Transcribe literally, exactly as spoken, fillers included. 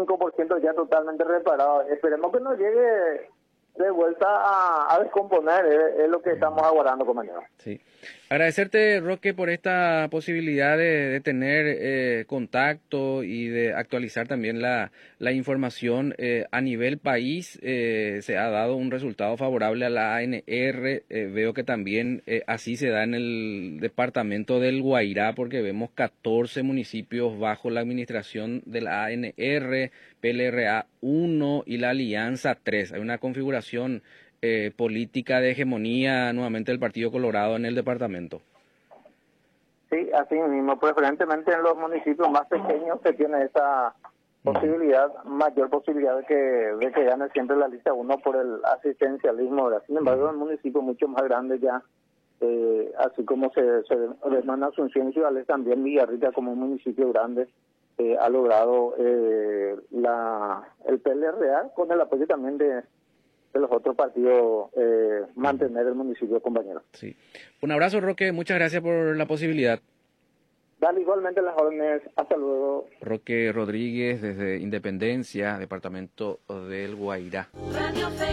cinco por ciento ya totalmente reparado. Esperemos que no llegue de vuelta a, a descomponer, es, es lo que estamos aguardando, compañero. Sí. Agradecerte, Roque, por esta posibilidad de, de tener eh, contacto y de actualizar también la, la información. Eh, a nivel país eh, se ha dado un resultado favorable a la A N R. Eh, veo que también eh, así se da en el departamento del Guairá, porque vemos catorce municipios bajo la administración de la A N R, P L R A uno y la Alianza tres. Hay una configuración Eh, política de hegemonía nuevamente del Partido Colorado en el departamento. Sí, así mismo, preferentemente en los municipios más pequeños se tiene esa posibilidad, uh-huh. mayor posibilidad de que, de que gane siempre la lista uno por el asistencialismo, ¿verdad? Sin embargo, uh-huh. en municipios mucho más grandes ya, eh, así como se, se demanda Asunción y Ciudades, también Villarrica como un municipio grande eh, ha logrado eh, la el P L R A con el apoyo también de de los otros partidos eh, mantener el municipio, compañero. Sí. Un abrazo, Roque, muchas gracias por la posibilidad. Dale, igualmente las órdenes, hasta luego. Roque Rodríguez desde Independencia, departamento del Guairá.